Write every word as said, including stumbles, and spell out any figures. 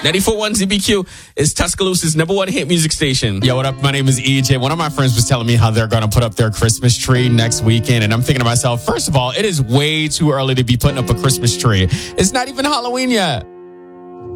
ninety-four point one Z B Q is Tuscaloosa's number one hit music station. Yo, what up? My name is E J. One of my friends was telling me how they're going to put up their Christmas tree next weekend. And I'm thinking to myself, first of all, it is way too early to be putting up a Christmas tree. It's not even Halloween yet.